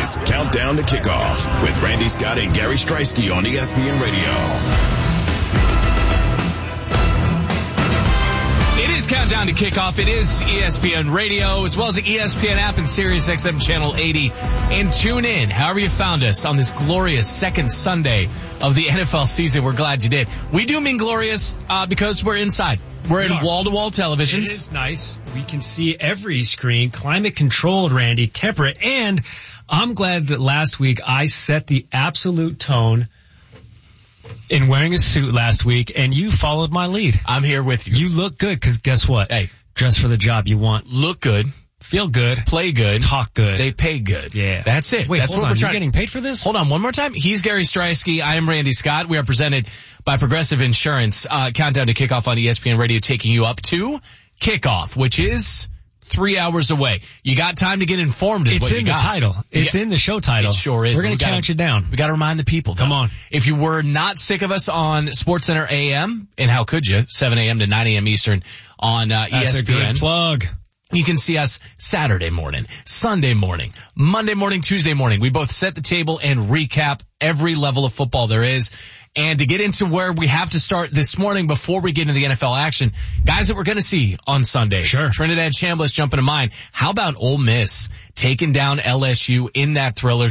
is Countdown to Kickoff with Randy Scott and Gary Streisky on ESPN Radio. It is Countdown to Kickoff. It is ESPN Radio, as well as the ESPN app and Sirius XM Channel 80. And tune in, however you found us, on this glorious second Sunday of the NFL season. We're glad you did. We do mean glorious because we're inside. We're in wall-to-wall televisions. It is nice. We can see every screen, climate-controlled, Randy, temperate. And I'm glad that last week I set the absolute tone in wearing a suit last week, and you followed my lead. I'm here with you. You look good, because guess what? Hey. Dress for the job you want. Look good. Feel good. Play good. Talk good. They pay good. Yeah. That's it. Wait, That's hold what on. we're trying. You're getting paid for this? Hold on one more time. He's Gary Streisky. I am Randy Scott. We are presented by Progressive Insurance. Countdown to Kickoff on ESPN Radio, taking you up to kickoff, which is 3 hours away. You got time to get informed is what you got. It's in the title. It's in the show title. It sure is. We're going to count you down. We got to remind the people, though. Come on. If you were not sick of us on SportsCenter AM, and how could you, 7 a.m. to 9 a.m. Eastern on ESPN. That's a good plug. You can see us Saturday morning, Sunday morning, Monday morning, Tuesday morning. We both set the table and recap every level of football there is. And to get into where we have to start this morning before we get into the NFL action, guys that we're going to see on Sundays. Sure. Trinidad Chambliss jumping to mind. How about Ole Miss taking down LSU in that thriller,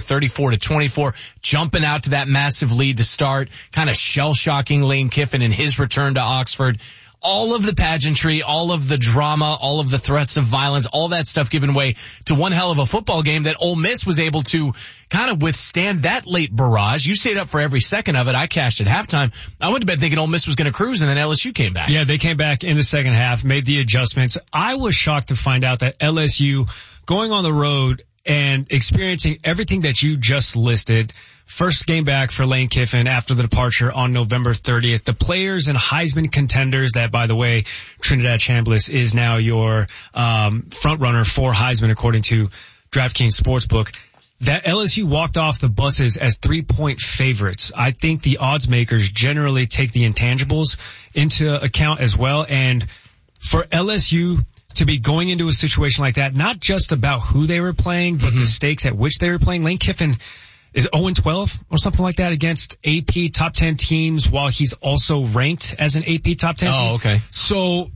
34-24, jumping out to that massive lead to start, kind of shell-shocking Lane Kiffin in his return to Oxford. All of the pageantry, all of the drama, all of the threats of violence, all that stuff given way to one hell of a football game that Ole Miss was able to kind of withstand that late barrage. You stayed up for every second of it. I cashed at halftime. I went to bed thinking Ole Miss was going to cruise, and then LSU came back. Yeah, they came back in the second half, made the adjustments. I was shocked to find out that LSU going on the road and experiencing everything that you just listed. First game back for Lane Kiffin after the departure on November 30th. The players and Heisman contenders that, by the way, Trinidad Chambliss is now your front runner for Heisman according to DraftKings Sportsbook. That LSU walked off the buses as 3-point favorites. I think the odds makers generally take the intangibles into account as well. And for LSU to be going into a situation like that, not just about who they were playing, but the stakes at which they were playing. Lane Kiffin is 0-12 or something like that against AP top 10 teams while he's also ranked as an AP top 10 team. Oh, okay. So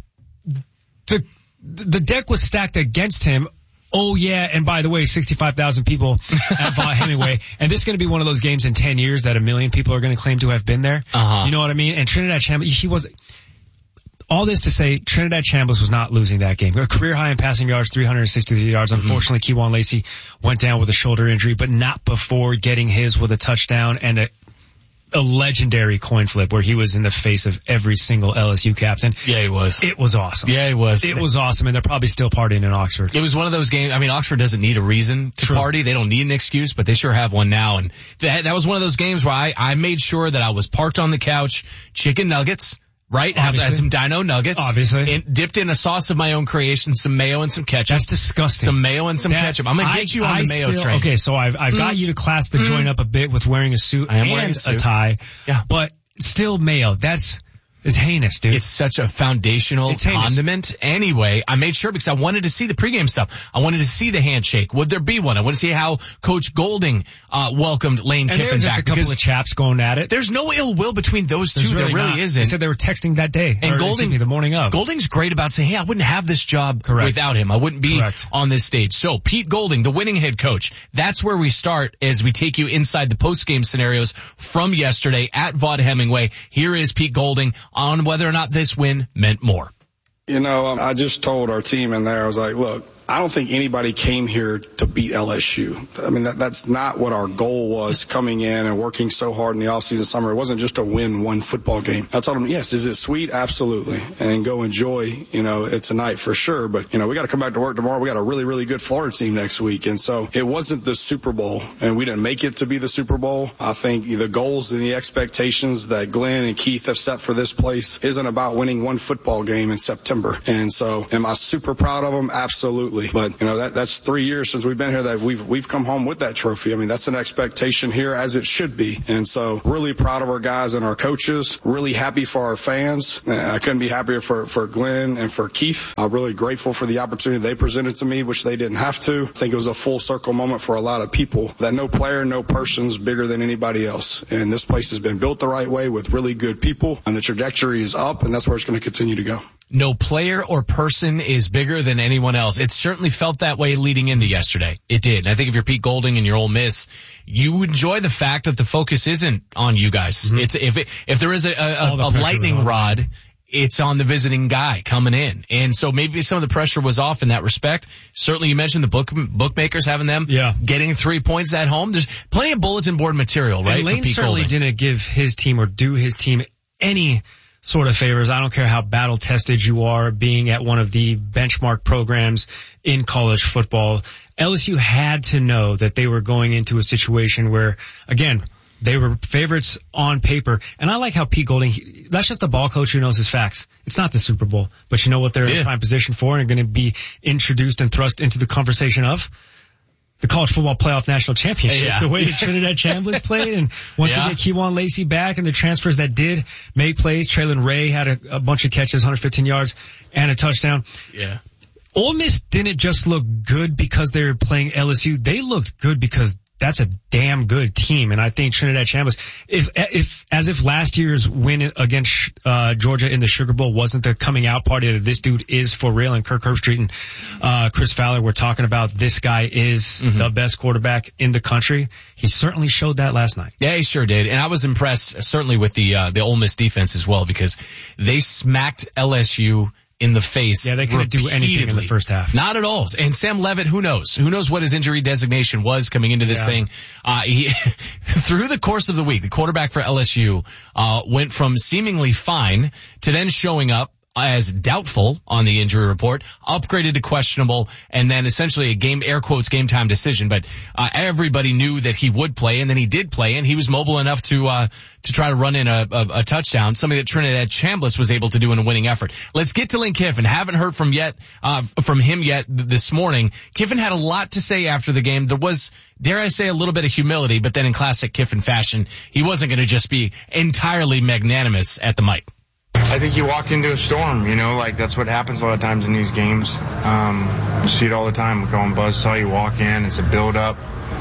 the deck was stacked against him. Oh yeah, and by the way, 65,000 people at Vaught Hemingway. And this is going to be one of those games in 10 years that 1 million people are going to claim to have been there. You know what I mean? And Trinidad Chambliss, all this to say, Trinidad Chambliss was not losing that game. A career high in passing yards, 363 yards. Unfortunately, Kewan Lacey went down with a shoulder injury, but not before getting his with a touchdown and a legendary coin flip where he was in the face of every single LSU captain. Yeah, he was. It was awesome. Yeah, it was. It was awesome, and they're probably still partying in Oxford. It was one of those games. I mean, Oxford doesn't need a reason to party. They don't need an excuse, but they sure have one now. And that was one of those games where I made sure that I was parked on the couch, chicken nuggets. Right? Had some Dino Nuggets. Obviously. And dipped in a sauce of my own creation, some mayo and some ketchup. That's disgusting. Some mayo and some ketchup. I'm going to get you on the mayo train. Okay, so I've got you to class the joint up a bit with wearing a suit and a tie. Yeah. But still mayo. It's heinous, dude. It's such a foundational condiment. Anyway, I made sure because I wanted to see the pregame stuff. I wanted to see the handshake. Would there be one? I want to see how Coach Golding welcomed Lane Kiffin just back. A couple of chaps going at it. There's no ill will between those two. There really isn't. They said they were texting that day. And Golding, the morning of. Golding's great about saying, hey, I wouldn't have this job without him. I wouldn't be on this stage. So Pete Golding, the winning head coach, that's where we start as we take you inside the post-game scenarios from yesterday at Vaught Hemingway. Here is Pete Golding on whether or not this win meant more. You know, I just told our team in there, I was like, look, I don't think anybody came here to beat LSU. I mean, that's not what our goal was coming in and working so hard in the offseason summer. It wasn't just to win one football game. I told them, yes, is it sweet? Absolutely. And go enjoy, it tonight for sure. But, we got to come back to work tomorrow. We got a really, really good Florida team next week. And so it wasn't the Super Bowl, and we didn't make it to be the Super Bowl. I think the goals and the expectations that Glenn and Keith have set for this place isn't about winning one football game in September. And so am I super proud of them? Absolutely. absolutely. But, that's 3 years since we've been here that we've come home with that trophy. I mean, that's an expectation here, as it should be. And so really proud of our guys and our coaches, really happy for our fans. I couldn't be happier for Glenn and for Keith. I'm really grateful for the opportunity they presented to me, which they didn't have to. I think it was a full circle moment for a lot of people, that no player, no person's bigger than anybody else. And this place has been built the right way with really good people, and the trajectory is up, and that's where it's going to continue to go. No player or person is bigger than anyone else. It certainly felt that way leading into yesterday. It did. And I think if you're Pete Golding and you're Ole Miss, you enjoy the fact that the focus isn't on you guys. Mm-hmm. If there is a lightning rod, it's on the visiting guy coming in. And so maybe some of the pressure was off in that respect. Certainly you mentioned the bookmakers having them getting 3 points at home. There's plenty of bulletin board material, right? And Lane certainly didn't give his team or do his team any sort of favors. I don't care how battle tested you are being at one of the benchmark programs in college football. LSU had to know that they were going into a situation where, again, they were favorites on paper. And I like how Pete Golding, that's just a ball coach who knows his facts. It's not the Super Bowl, but you know what they're in prime position for and going to be introduced and thrust into the conversation of? The College Football Playoff National Championship. The way Trinidad Chambliss played, and once they get Kewan Lacey back and the transfers that did make plays, Traylon Ray had a bunch of catches, 115 yards and a touchdown. Yeah. Ole Miss didn't just look good because they were playing LSU. They looked good because that's a damn good team. And I think Trinidad Chambliss, if last year's win against Georgia in the Sugar Bowl wasn't the coming out party that this dude is for real, and Kirk Herbstreit and Chris Fowler were talking about this guy is the best quarterback in the country, he certainly showed that last night. Yeah, he sure did. And I was impressed certainly with the Ole Miss defense as well, because they smacked LSU in the face. Yeah, they couldn't do anything in the first half. Not at all. And Sam Leavitt, who knows? Who knows what his injury designation was coming into this thing? He, through the course of the week, the quarterback for LSU, went from seemingly fine to then showing up as doubtful on the injury report, upgraded to questionable, and then essentially a game, air quotes, game time decision. But everybody knew that he would play, and then he did play, and he was mobile enough to try to run in a touchdown, something that Trinidad Chambliss was able to do in a winning effort. Let's get to Lane Kiffin. Haven't heard from him yet this morning. Kiffin had a lot to say after the game. There was, dare I say, a little bit of humility, but then in classic Kiffin fashion, he wasn't going to just be entirely magnanimous at the mic. I think you walked into a storm, that's what happens a lot of times in these games. You see it all the time. We go on buzzsaw, you walk in, it's a build-up.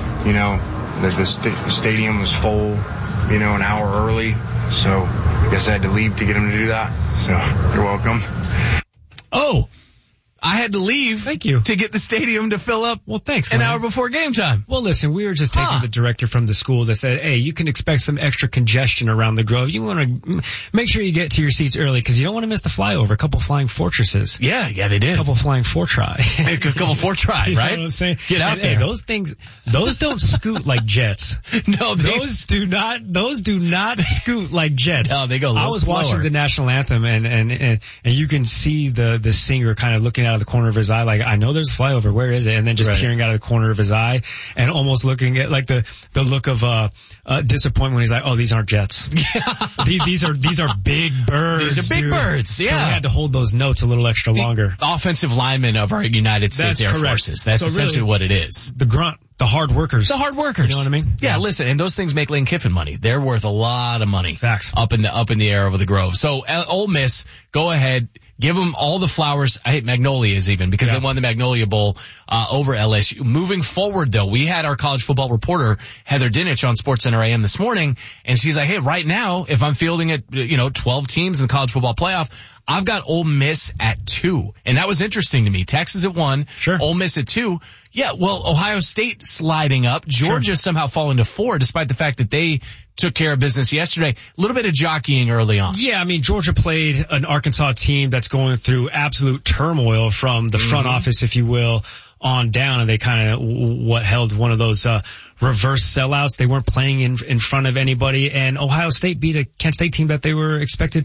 The stadium was full, an hour early. So I guess I had to leave to get him to do that. So you're welcome. Oh, I had to leave. Thank you. To get the stadium to fill up. Well, thanks, an hour before game time. Well, listen, we were just taking the director from the school that said, hey, you can expect some extra congestion around the Grove. You want to make sure you get to your seats early because you don't want to miss the flyover. A couple flying fortresses. Yeah, they did. A couple flying Fortri. A couple Fortri, right? You know what I'm saying? Get out there. Hey, those don't scoot like jets. No, those do not scoot like jets. No, they go a little I was slower. watching the national anthem and you can see the singer kind of looking out of the corner of his eye, like, I know there's a flyover, where is it? And then just peering out of the corner of his eye and almost looking at like the look of disappointment when he's like, oh, these aren't jets. these are big birds. These are big birds. Yeah. So we had to hold those notes a little extra longer. Offensive linemen of our United States Air Forces. That's essentially what it is. The grunt. The hard workers. The hard workers. You know what I mean? Yeah, listen, and those things make Lane Kiffin money. They're worth a lot of money. Facts. Up in the air over the Grove. So, Ole Miss, go ahead. Give them all the flowers. I hate Magnolias even because they won the Magnolia Bowl, over LSU. Moving forward though, we had our college football reporter, Heather Dinich, on SportsCenter AM this morning, and she's like, hey, right now, if I'm fielding at, 12 teams in the college football playoff, I've got Ole Miss at 2. And that was interesting to me. Texas at 1. Sure. Ole Miss at 2. Yeah, well, Ohio State sliding up. Georgia somehow falling to 4 despite the fact that they took care of business yesterday. A little bit of jockeying early on. Yeah, I mean, Georgia played an Arkansas team that's going through absolute turmoil from the front office, if you will, on down, and they kind of held one of those reverse sellouts. They weren't playing in front of anybody, and Ohio State beat a Kent State team that they were expected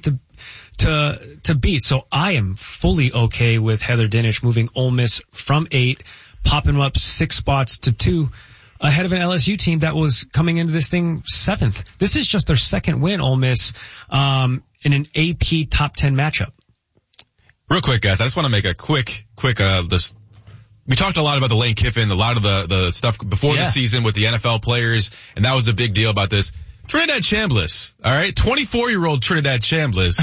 to beat. So I am fully okay with Heather Dinich moving Ole Miss from 8, popping them up 6 spots to 2, ahead of an LSU team that was coming into this thing 7th. This is just their second win, Ole Miss, in an AP top 10 matchup. Real quick, guys, I just want to make a quick, just we talked a lot about the Lane Kiffin, a lot of the stuff before the season with the NFL players, and that was a big deal about this. Trinidad Chambliss, all right, 24-year-old Trinidad Chambliss.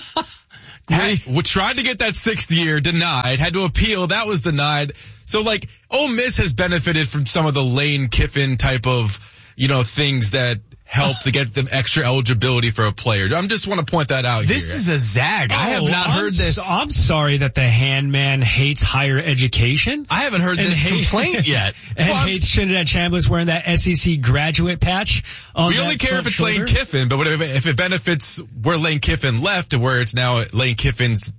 Tried to get that 6th year, denied, had to appeal, that was denied. So like, Ole Miss has benefited from some of the Lane Kiffin type of, things that help to get them extra eligibility for a player. I just want to point that out. This is a zag. I have not heard this. I'm sorry that the handman hates higher education. I haven't heard this complaint yet. And hates Trinidad Chambliss wearing that SEC graduate patch. We only care if it's Lane Kiffin, but if it benefits where Lane Kiffin left to where it's now Lane Kiffin's,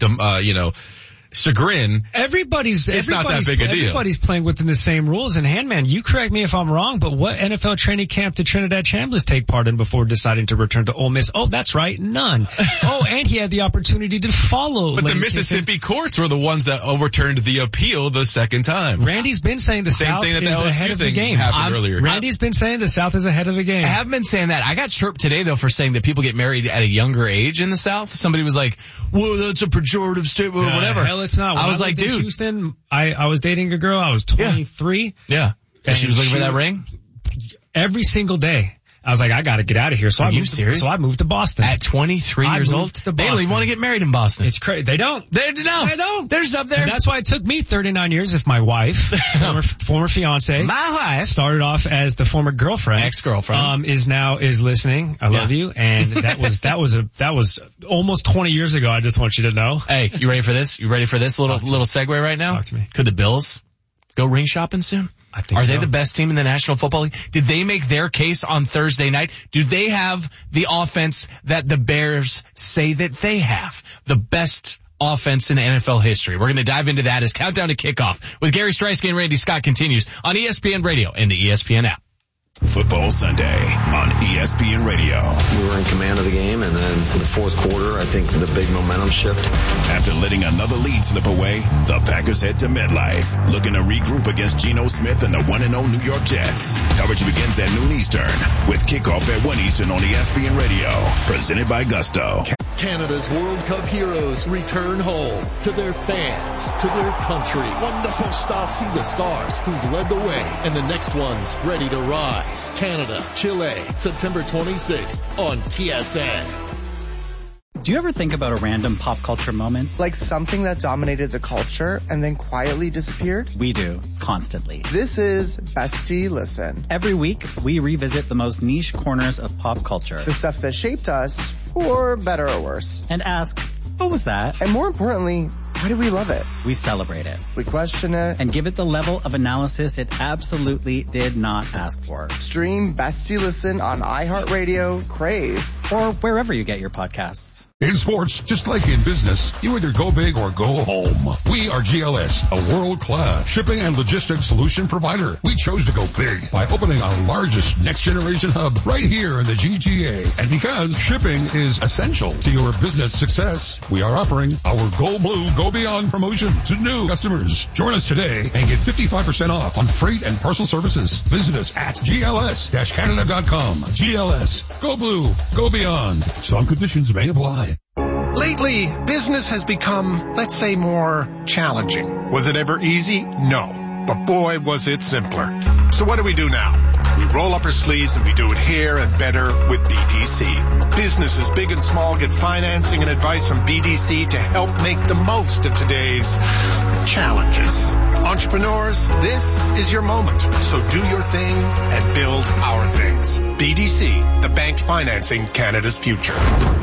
chagrin. It's not that big a deal. Everybody's playing within the same rules. And Handman, you correct me if I'm wrong, but what NFL training camp did Trinidad Chambliss take part in before deciding to return to Ole Miss? Oh, that's right, none. And he had the opportunity to follow. But the Mississippi courts were the ones that overturned the appeal the second time. Randy's been saying the South is ahead of the game. Randy's been saying the South is ahead of the game. I haven't been saying that. I got chirped today though for saying that people get married at a younger age in the South. Somebody was like, "Whoa, that's a pejorative statement," or whatever. Hell, it's not. When I was like, dude, Houston, I was dating a girl. I was 23. Yeah. And she was looking for that ring? Every single day. I was like, I gotta get out of here. So I moved to Boston. At 23 years old? They don't even want to get married in Boston. It's crazy. They don't. They don't. They're just up there. And that's why it took me 39 years if my wife, former fiance, started off as the former girlfriend. Ex-girlfriend. is listening. I love you. And that was almost 20 years ago. I just want you to know. Hey, you ready for this? You ready for this little segue right now? Talk to me. Could the Bills go ring shopping soon? I think Are they the best team in the National Football League? Did they make their case on Thursday night? Do they have the offense that the Bears say that they have? The best offense in NFL history. We're going to dive into that as Countdown to Kickoff with Gary Streisky and Randy Scott continues on ESPN Radio and the ESPN app. Football Sunday on ESPN Radio. We were in command of the game, and then in the fourth quarter, I think the big momentum shift. After letting another lead slip away, the Packers head to MetLife, looking to regroup against Geno Smith and the 1-0 New York Jets. Coverage begins at noon Eastern, with kickoff at 1 Eastern on ESPN Radio, presented by Gusto. Canada's World Cup heroes return home to their fans, to their country. Wonderful start. See the stars who've led the way, and the next one's ready to rise. Canada, Chile, September 26th on TSN. Do you ever think about a random pop culture moment? Like something that dominated the culture and then quietly disappeared? We do, constantly. This is Bestie Listen. Every week, we revisit the most niche corners of pop culture. The stuff that shaped us, for better or worse. And ask, what was that? And more importantly, why do we love it? We celebrate it. We question it. And give it the level of analysis it absolutely did not ask for. Stream Bestie Listen on iHeartRadio, Crave, or wherever you get your podcasts. In sports, just like in business, you either go big or go home. We are GLS, a world-class shipping and logistics solution provider. We chose to go big by opening our largest next-generation hub right here in the GTA. And because shipping is essential to your business success, we are offering our Go Blue, Go Beyond promotion to new customers. Join us today and get 55% off on freight and parcel services. Visit us at gls-canada.com. GLS, Go Blue, Go Beyond. Some conditions may apply. Lately, business has become, let's say, more challenging. Was it ever easy? No. But boy, was it simpler. So what do we do now? We roll up our sleeves and we do it here and better with BDC. Businesses big and small get financing and advice from BDC to help make the most of today's challenges. Entrepreneurs, this is your moment. So do your thing and build our things. BDC, the bank financing Canada's future.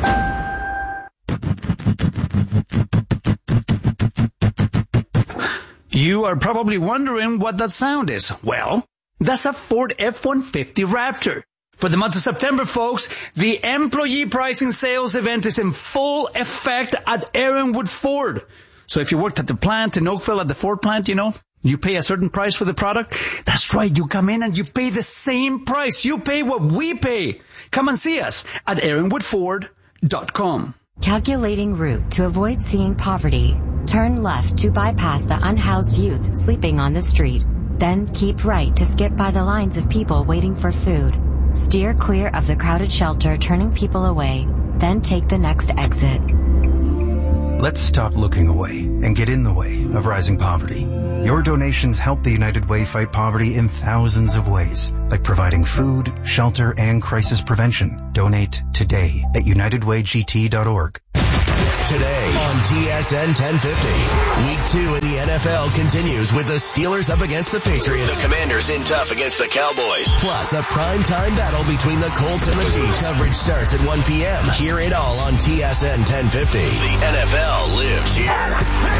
You are probably wondering what that sound is. Well, that's a Ford F-150 Raptor. For the month of September, folks, the employee pricing sales event is in full effect at Aaronwood Ford. So if you worked at the plant in Oakville at the Ford plant, you pay a certain price for the product. That's right. You come in and you pay the same price. You pay what we pay. Come and see us at aaronwoodford.com. Calculating route to avoid seeing poverty. Turn left to bypass the unhoused youth sleeping on the street. Then keep right to skip by the lines of people waiting for food. Steer clear of the crowded shelter turning people away. Then take the next exit. Let's stop looking away and get in the way of rising poverty. Your donations help the United Way fight poverty in thousands of ways, like providing food, shelter, and crisis prevention. Donate today at unitedwaygt.org. Today on TSN 1050. Week 2 in the NFL continues with the Steelers up against the Patriots. The Commanders in tough against the Cowboys. Plus a primetime battle between the Colts and the Chiefs. Coverage starts at 1 p.m. Hear it all on TSN 1050. The NFL lives here.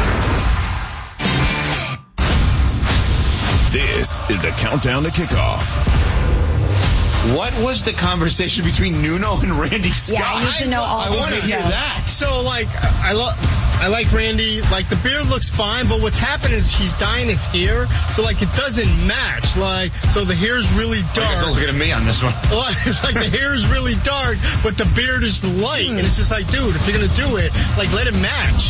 This is the countdown to kickoff. What was the conversation between Nuno and Randy Scott? Yeah, I need to know all I want to hear that. So, like, I like Randy. Like, the beard looks fine, but what's happened is he's dyeing his hair, so, like, it doesn't match. Like, so the hair's really dark. You guys are looking at me on this one. Like, the hair is really dark, but the beard is light. And it's just like, dude, if you're going to do it, like, let it match.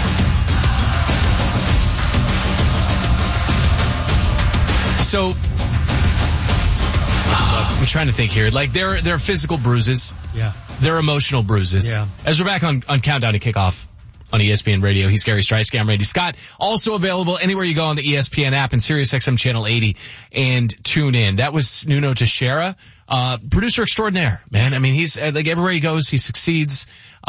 So, I'm trying to think here. Like, there are physical bruises. Yeah. There are emotional bruises. Yeah. As we're back on Countdown to Kickoff on ESPN Radio, he's Gary Streisky. I'm Randy Scott. Also available anywhere you go on the ESPN app and SiriusXM Channel 80 and tune in. That was Nuno Teixeira, producer extraordinaire, man. I mean, he's, like, everywhere he goes, he succeeds.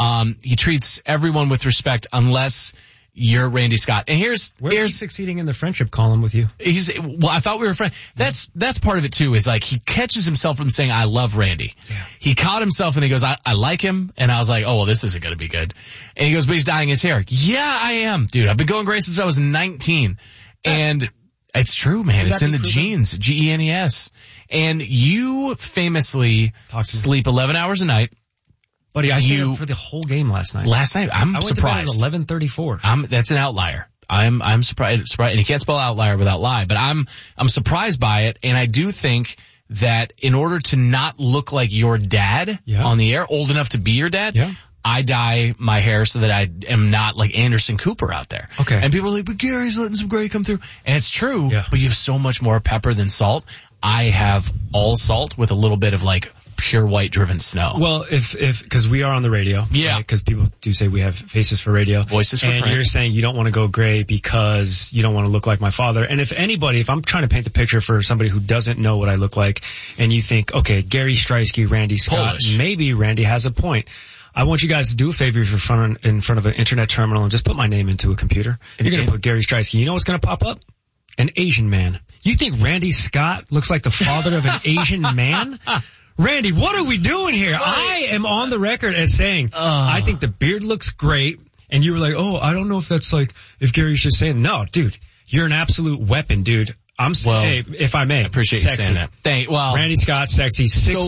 He treats everyone with respect unless you're Randy Scott. And here's succeeding in the friendship column with you. Well, I thought we were friends. That's part of it too, is like he catches himself from saying, I love Randy. Yeah. He caught himself and he goes, I like him. And I was like, oh, well, this isn't going to be good. And he goes, but he's dyeing his hair. Yeah, I am, dude. I've been going gray since I was 19. And it's true, man. It's in the genes. Genes. And you famously sleep 11 hours a night. Buddy, I stayed up for the whole game last night. I'm surprised. I went to bed at 11:34. That's an outlier. I'm surprised, and you can't spell outlier without lie, but I'm surprised by it, and I do think that in order to not look like your dad on the air, old enough to be your dad, I dye my hair so that I am not like Anderson Cooper out there. Okay. And people are like, but Gary's letting some gray come through. And it's true, but you have so much more pepper than salt. I have all salt with a little bit of like pure white driven snow. Well, because we are on the radio. Yeah. Because people do say we have faces for radio. Voices for print. And you're saying you don't want to go gray because you don't want to look like my father. And if I'm trying to paint the picture for somebody who doesn't know what I look like, and you think, okay, Gary Streisky, Randy Scott, maybe Randy has a point. I want you guys to do a favor if you're in front of an internet terminal and just put my name into a computer. If you're going to put Gary Streisky, you know what's going to pop up? An Asian man. You think Randy Scott looks like the father of an Asian man? Randy, what are we doing here? I am on the record as saying, I think the beard looks great. And you were like, oh, I don't know if that's like, if Gary's just saying, no, dude, you're an absolute weapon, dude. Hey, if I may. I appreciate you saying that. Randy Scott, sexy,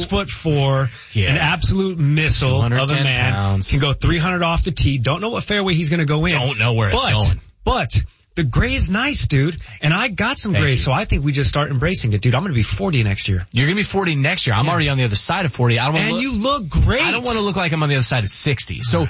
6'4", an absolute missile of a man. Pounds. Can go 300 off the tee. Don't know what fairway he's going to go in. Don't know where it's going. But the gray is nice, dude. And I got some gray, so I think we just start embracing it, dude. I'm going to be 40 next year. You're going to be 40 next year. I'm already on the other side of 40. You look great. I don't want to look like I'm on the other side of 60. So,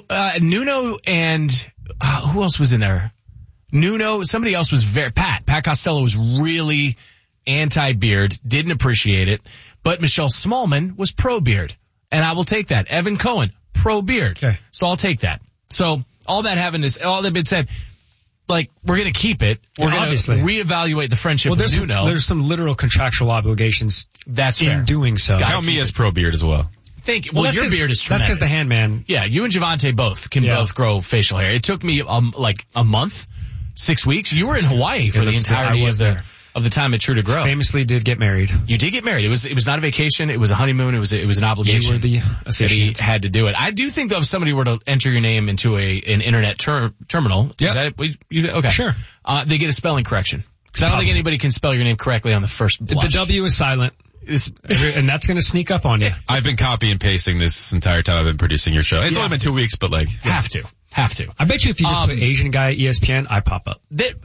Nuno and, who else was in there? Nuno, somebody else was Pat Costello was really anti-beard, didn't appreciate it, but Michelle Smallman was pro-beard. And I will take that. Evan Cohen, pro-beard. Okay. So I'll take that. So all that been said, like, we're going to keep it. We're going to reevaluate the friendship with Nuno. There's some literal contractual obligations in doing so. Count me as pro-beard as well. Thank you. Well, your beard is tremendous. That's because the handman. Yeah, you and Javante both can both grow facial hair. It took me like a month, 6 weeks. You were in Hawaii for the entirety of the time at True to Grow. Famously did get married. You did get married. It was not a vacation. It was a honeymoon. It was an obligation. You were the officiant. He had to do it. I do think though, if somebody were to enter your name into an internet terminal, is that it? Okay. Sure. They get a spelling correction. Because I don't think anybody can spell your name correctly on the first blush. The W is silent. And that's going to sneak up on you. I've been copy and pasting this entire time I've been producing your show. It's only been 2 weeks, but like. Have to. I bet you if you just put Asian guy at ESPN, I pop up.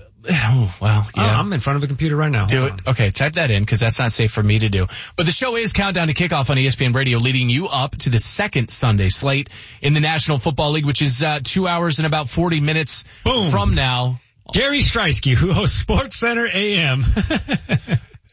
I'm in front of a computer right now. Do it. Okay, type that in because that's not safe for me to do. But the show is Countdown to Kickoff on ESPN Radio, leading you up to the second Sunday slate in the National Football League, which is 2 hours and about 40 minutes from now. Gary Streisky, who hosts SportsCenter AM.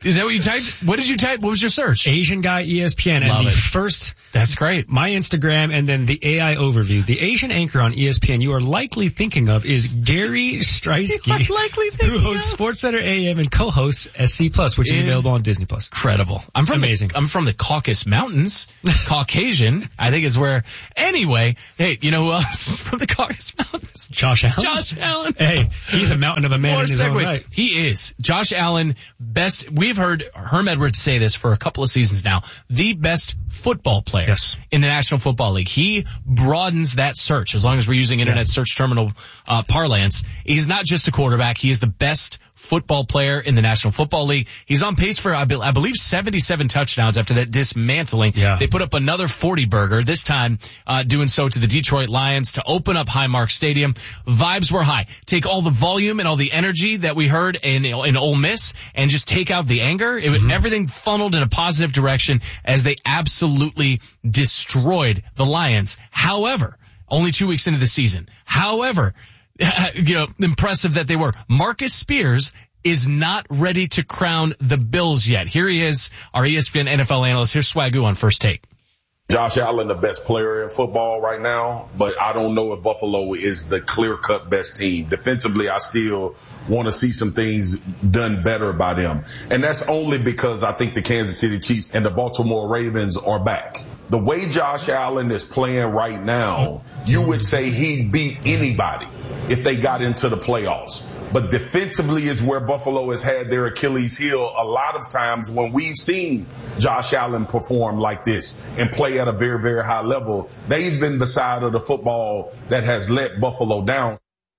Is that what you typed? What did you type? What was your search? Asian guy ESPN. Love and the it. first, that's great. My Instagram and then the AI overview. The Asian anchor on ESPN you are likely thinking of is Gary Striesky, who hosts SportsCenter AM and co-hosts SC Plus, which is available on Disney Plus. Incredible. I'm from the Caucasus Mountains. Caucasian, I think is where. Anyway, hey, you know who else is from the Caucasus Mountains? Josh Allen. Josh Allen. Hey, he's a mountain of a man More in his own segues. right. He is. Josh Allen, best. We've heard Herm Edwards say this for a couple of seasons now. The best football player in the National Football League. He broadens that search as long as we're using internet search terminal parlance. He's not just a quarterback. He is the best football player in the National Football League. He's on pace for, I believe, 77 touchdowns after that dismantling. Yeah. They put up another 40-burger, this time doing so to the Detroit Lions to open up Highmark Stadium. Vibes were high. Take all the volume and all the energy that we heard in Ole Miss and just take out the anger. It was everything funneled in a positive direction as they absolutely destroyed the Lions. However, only 2 weeks into the season. However, impressive that they were. Marcus Spears is not ready to crown the Bills yet. Here he is, our ESPN NFL analyst. Here's Swagoo on First Take. Josh Allen, the best player in football right now, but I don't know if Buffalo is the clear-cut best team. Defensively, I still want to see some things done better by them. And that's only because I think the Kansas City Chiefs and the Baltimore Ravens are back. The way Josh Allen is playing right now, you would say he'd beat anybody if they got into the playoffs. But defensively is where Buffalo has had their Achilles heel a lot of times when we've seen Josh Allen perform like this and play at a very, very high level. They've been the side of the football that has let Buffalo down.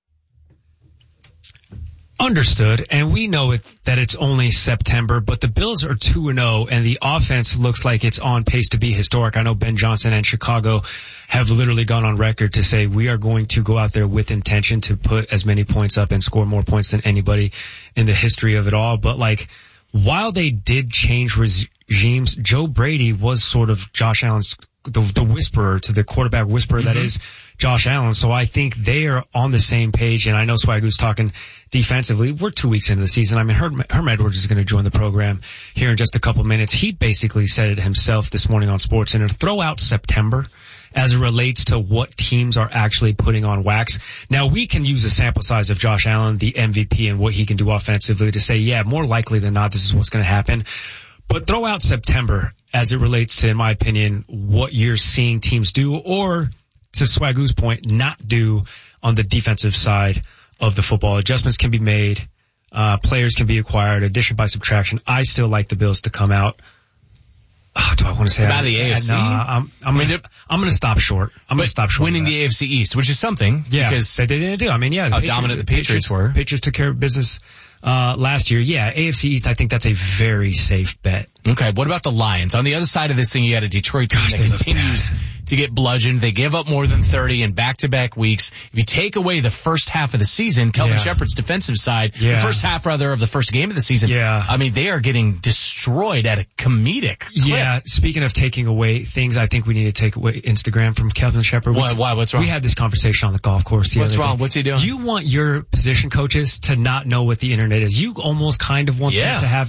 Understood, and we know that it's only September, but the Bills are 2-0, and the offense looks like it's on pace to be historic. I know Ben Johnson and Chicago have literally gone on record to say we are going to go out there with intention to put as many points up and score more points than anybody in the history of it all. But while they did change regimes, Joe Brady was sort of Josh Allen's the whisperer to the quarterback whisperer that is Josh Allen. So I think they are on the same page. And I know Swagoo's talking defensively. We're 2 weeks into the season. I mean, Herm Edwards is going to join the program here in just a couple minutes. He basically said it himself this morning on SportsCenter. Throw out September as it relates to what teams are actually putting on wax. Now, we can use a sample size of Josh Allen, the MVP, and what he can do offensively to say, yeah, more likely than not, this is what's going to happen. But throw out September as it relates to, in my opinion, what you're seeing teams do, or to Swagoo's point, not do on the defensive side of the football. Adjustments can be made. Players can be acquired. Addition by subtraction. I still like the Bills to come out. Do I want to say about the AFC? No, I'm going to stop short. I'm going to stop short. Winning the AFC East, which is something. Yeah, because they didn't do. I mean, yeah. How dominant the Patriots were. Patriots took care of business last year. Yeah, AFC East, I think that's a very safe bet. Okay, what about the Lions? On the other side of this thing, you had a Detroit team that continues to get bludgeoned. They give up more than 30 in back-to-back weeks. If you take away the first half of the season, Kelvin Shepard's defensive side, the first half rather of the first game of the season, I mean, they are getting destroyed at a comedic clip. Yeah, speaking of taking away things, I think we need to take away Instagram from Kelvin Shepard. Why? What's wrong? We had this conversation on the golf course. What's wrong? What's he doing? You want your position coaches to not know what the internet is. You almost kind of want them to have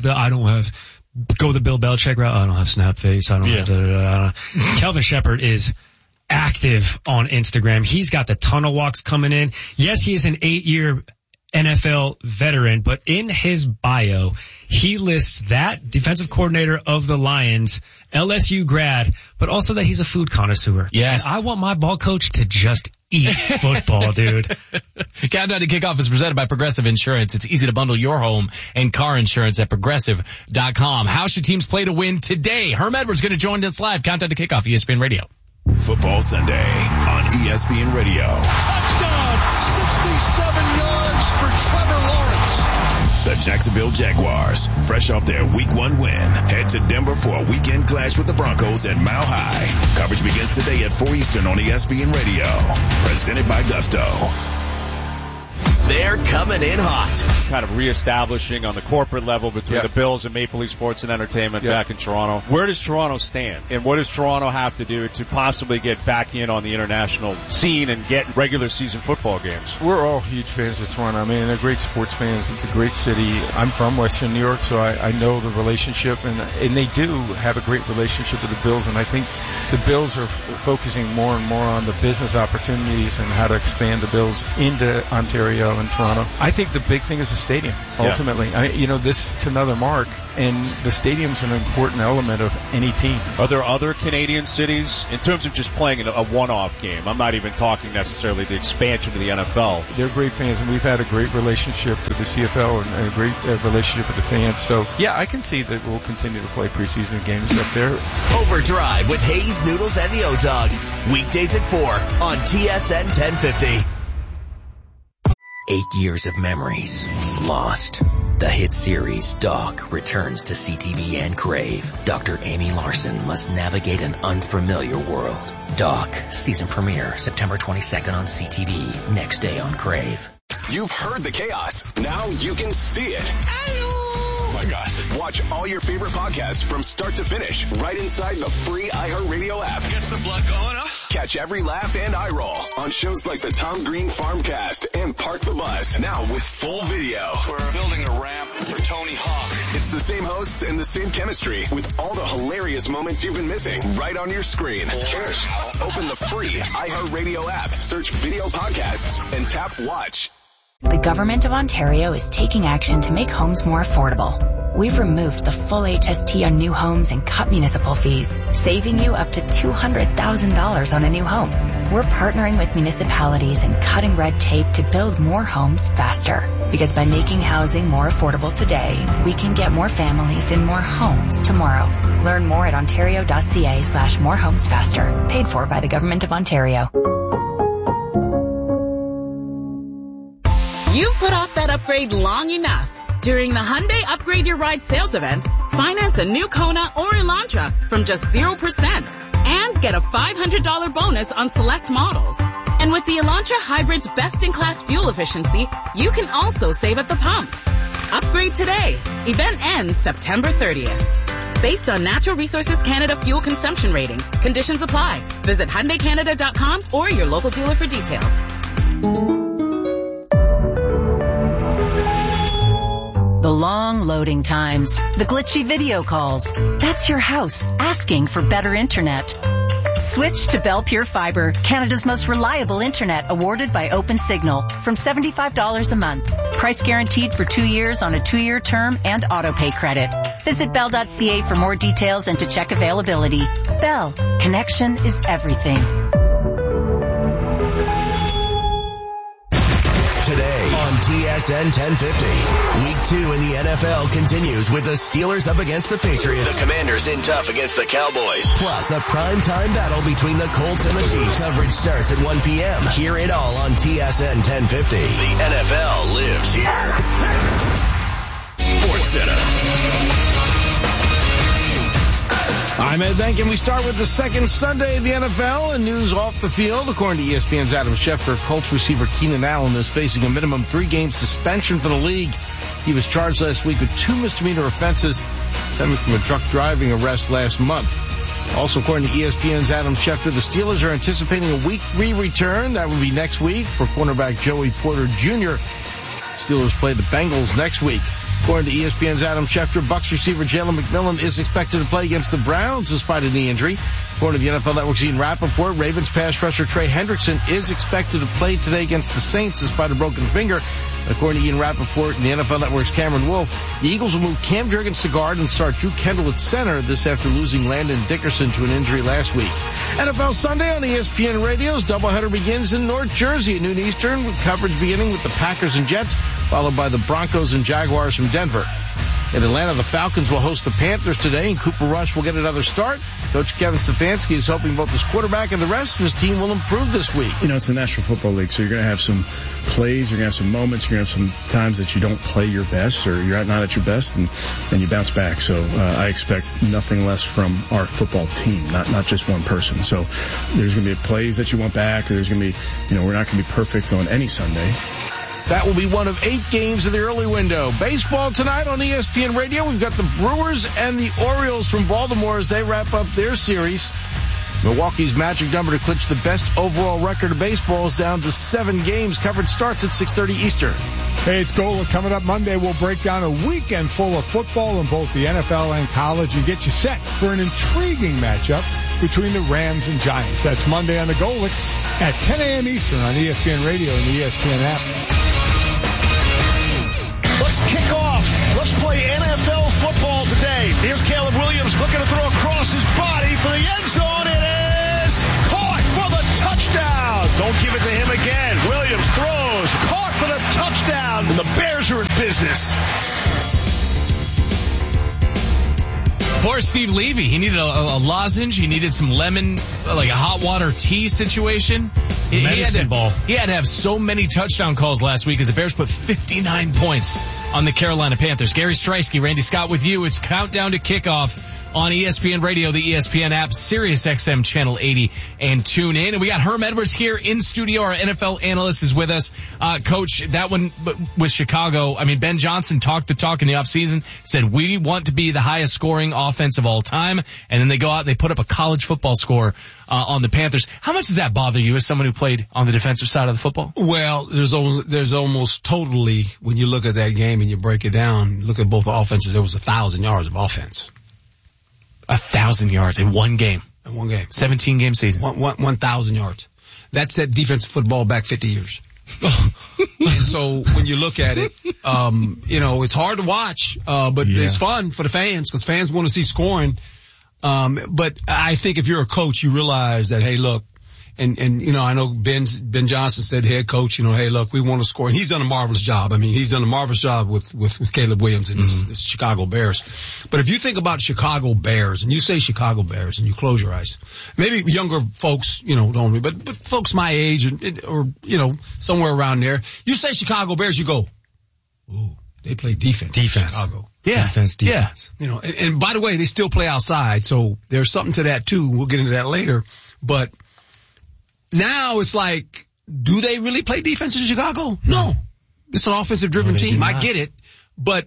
go the Bill Belichick route. I don't have snap face. I don't have Kelvin Shepard is active on Instagram. He's got the tunnel walks coming in. Yes, he is an 8-year NFL veteran, but in his bio, he lists that defensive coordinator of the Lions, LSU grad, but also that he's a food connoisseur. Yes. And I want my ball coach to just eat football, dude. Countdown to Kickoff is presented by Progressive Insurance. It's easy to bundle your home and car insurance at Progressive.com. How should teams play to win today? Herm Edwards going to join us live. Countdown to Kickoff, ESPN Radio. Football Sunday on ESPN Radio. Touchdown! 67 yards for Trevor Lawrence. The Jacksonville Jaguars, fresh off their Week 1 win, head to Denver for a weekend clash with the Broncos at Mile High. Coverage begins today at 4 Eastern on ESPN Radio. Presented by Gusto. They're coming in hot. Kind of reestablishing on the corporate level between the Bills and Maple Leaf Sports and Entertainment back in Toronto. Where does Toronto stand? And what does Toronto have to do to possibly get back in on the international scene and get regular season football games? We're all huge fans of Toronto. I mean, they're great sports fans. It's a great city. I'm from Western New York, so I know the relationship, and they do have a great relationship with the Bills, and I think the Bills are focusing more and more on the business opportunities and how to expand the Bills into Ontario and Toronto. I think the big thing is the stadium, ultimately. It's another mark, and the stadium's an important element of any team. Are there other Canadian cities, in terms of just playing a one-off game? I'm not even talking necessarily the expansion to the NFL. They're great fans, and we've had a great relationship with the CFL and a great relationship with the fans. So, yeah, I can see that we'll continue to play preseason games up there. Overdrive with Hayes, Noodles, and the O-Dog. Weekdays at 4 on TSN 1050. 8 years of memories lost. The hit series Doc returns to CTV and Crave. Dr. Amy Larson must navigate an unfamiliar world. Doc, season premiere September 22nd on CTV, next day on Crave. You've heard the chaos. Now you can see it. Oh my gosh. Watch all your favorite podcasts from start to finish right inside the free iHeartRadio app. Gets the blood going, huh? Catch every laugh and eye roll on shows like the Tom Green Farmcast and Park the Bus. Now with full video. We're building a ramp for Tony Hawk. It's the same hosts and the same chemistry with all the hilarious moments you've been missing right on your screen. Cheers. Open the free iHeartRadio app, search video podcasts, and tap watch. The Government of Ontario is taking action to make homes more affordable. We've removed the full HST on new homes and cut municipal fees, saving you up to $200,000 on a new home. We're partnering with municipalities and cutting red tape to build more homes faster. Because by making housing more affordable today, we can get more families in more homes tomorrow. Learn more at ontario.ca/morehomesfaster. Paid for by the Government of Ontario. You've put off that upgrade long enough. During the Hyundai Upgrade Your Ride sales event, finance a new Kona or Elantra from just 0% and get a $500 bonus on select models. And with the Elantra Hybrid's best-in-class fuel efficiency, you can also save at the pump. Upgrade today. Event ends September 30th. Based on Natural Resources Canada fuel consumption ratings, conditions apply. Visit HyundaiCanada.com or your local dealer for details. The long loading times, the glitchy video calls. That's your house asking for better internet. Switch to Bell Pure Fiber, Canada's most reliable internet, awarded by OpenSignal, from $75 a month. Price guaranteed for 2 years on a 2-year term and auto-pay credit. Visit bell.ca for more details and to check availability. Bell, connection is everything. Today on TSN 1050. Week 2 in the NFL continues with the Steelers up against the Patriots. The Commanders in tough against the Cowboys. Plus a primetime battle between the Colts and the Chiefs. Coverage starts at 1 p.m. Hear it all on TSN 1050. The NFL lives here. Sports Center. I'm Ed Bank, and we start with the second Sunday of the NFL and news off the field. According to ESPN's Adam Schefter, Colts receiver Keenan Allen is facing a minimum 3-game suspension for the league. He was charged last week with 2 misdemeanor offenses stemming from a drunk driving arrest last month. Also, according to ESPN's Adam Schefter, the Steelers are anticipating a Week 3 return. That will be next week for cornerback Joey Porter Jr. Steelers play the Bengals next week. According to ESPN's Adam Schefter, Bucs receiver Jalen McMillan is expected to play against the Browns despite a knee injury. According to the NFL Network's Ian Rappaport, Ravens pass rusher Trey Hendrickson is expected to play today against the Saints despite a broken finger. According to Ian Rappaport and the NFL Network's Cameron Wolf, the Eagles will move Cam Jurgens to guard and start Drew Kendall at center, this after losing Landon Dickerson to an injury last week. NFL Sunday on ESPN Radio's doubleheader begins in North Jersey at noon Eastern, with coverage beginning with the Packers and Jets, followed by the Broncos and Jaguars from Denver. In Atlanta, the Falcons will host the Panthers today, and Cooper Rush will get another start. Coach Kevin Stefanski is hoping both his quarterback and the rest of his team will improve this week. You know, it's the National Football League, so you're going to have some plays, you're going to have some moments, you're going to have some times that you don't play your best or you're not at your best, and you bounce back. So I expect nothing less from our football team, not just one person. So there's going to be plays that you want back, or there's going to be, we're not going to be perfect on any Sunday. That will be one of 8 games in the early window. Baseball tonight on ESPN Radio. We've got the Brewers and the Orioles from Baltimore as they wrap up their series. Milwaukee's magic number to clinch the best overall record of baseball is down to 7 games. Coverage starts at 6:30 Eastern. Hey, it's Gola. Coming up Monday, we'll break down a weekend full of football in both the NFL and college and get you set for an intriguing matchup between the Rams and Giants. That's Monday on the Golics at 10 a.m. Eastern on ESPN Radio and the ESPN app. Let's kick off. Let's play NFL football today. Here's Caleb Williams looking to throw across his body for the end zone. It is caught for the touchdown. Don't give it to him again. Williams throws, caught for the touchdown. And the Bears are in business. Poor Steve Levy. He needed a lozenge. He needed some lemon, like a hot water tea situation. He had to have so many touchdown calls last week as the Bears put 59 points on the Carolina Panthers. Gary Streisky, Randy Scott with you. It's countdown to kickoff on ESPN Radio, the ESPN app, Sirius XM Channel 80, and tune in. And we got Herm Edwards here in studio. Our NFL analyst is with us. Coach, that one with Chicago. I mean, Ben Johnson talked the talk in the offseason, said we want to be the highest scoring offense of all time. And then they go out and they put up a college football score on the Panthers. How much does that bother you as someone who played on the defensive side of the football? Well, there's almost totally, when you look at that game and you break it down, look at both offenses, there was 1,000 yards of offense. 1,000 yards in one game. In one game. 17-game season. 1,000 yards. That set defensive football back 50 years. And so when you look at it, it's hard to watch, but it's fun for the fans because fans want to see scoring. But I think if you're a coach, you realize that, hey, look, and I know Ben Johnson said, head coach, hey, look, we want to score. And he's done a marvelous job. I mean, he's done a marvelous job with Caleb Williams and this Chicago Bears. But if you think about Chicago Bears and you say Chicago Bears and you close your eyes, maybe younger folks, don't, but folks my age or somewhere around there, you say Chicago Bears, you go, ooh, they play defense. Chicago. Yeah. Defense. Yeah. And by the way, they still play outside. So there's something to that too. We'll get into that later. But now it's like, do they really play defense in Chicago? No. It's an offensive driven team. I get it. But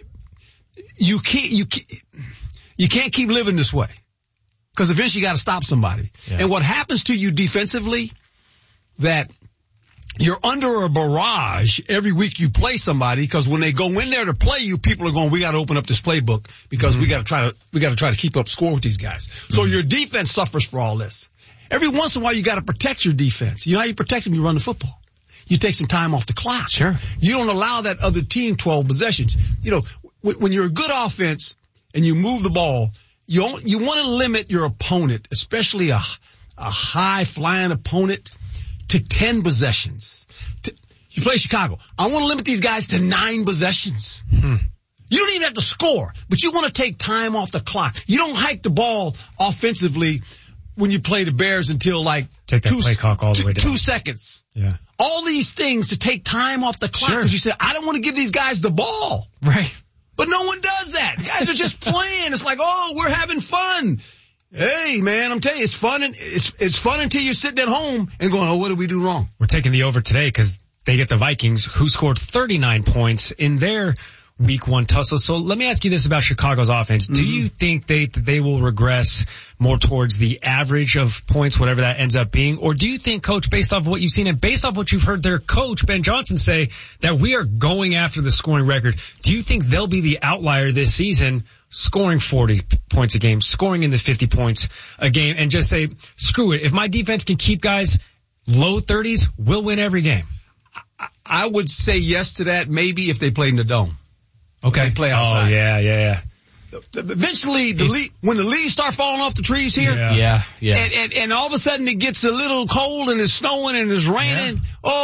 you can't keep living this way. Because eventually you got to stop somebody. Yeah. And what happens to you defensively, that you're under a barrage every week you play somebody, because when they go in there to play you, people are going, we got to open up this playbook because we got to try to keep up score with these guys. So your defense suffers for all this. Every once in a while you got to protect your defense. You know how you protect them? You run the football. You take some time off the clock. Sure. You don't allow that other team 12 possessions. When you're a good offense and you move the ball, you want to limit your opponent, especially a high flying opponent, to 10 possessions. You play Chicago. I want to limit these guys to 9 possessions. You don't even have to score, but you want to take time off the clock. You don't hike the ball offensively when you play the Bears until take that play clock all the way down. 2 seconds. Yeah. All these things to take time off the clock because you said, I don't want to give these guys the ball. Right. But no one does that. Guys are just playing. It's like, oh, we're having fun. Hey, man, I'm telling you, it's fun. It's fun until you're sitting at home and going, oh, what did we do wrong? We're taking the over today because they get the Vikings, who scored 39 points in their Week 1 tussle. So let me ask you this about Chicago's offense. Do you think they will regress more towards the average of points, whatever that ends up being? Or do you think, Coach, based off of what you've seen and based off what you've heard their coach, Ben Johnson, say, that we are going after the scoring record, do you think they'll be the outlier this season, scoring 40 points a game, scoring in the 50 points a game, and just say, screw it, if my defense can keep guys low 30s, we'll win every game? I would say yes to that, maybe if they played in the dome. Okay. They play outside. Oh, yeah. Eventually, when the leaves start falling off the trees here, and all of a sudden it gets a little cold and it's snowing and it's raining.